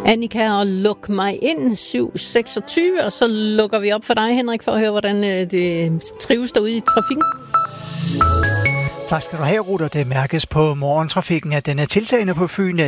Annika, og luk mig ind 7:26, og så lukker vi op for dig, Henrik, for at høre, hvordan det trives derude i trafikken. Tak skal du have, Rutter. Det mærkes på morgentrafikken, at den er tiltagende på Fyn.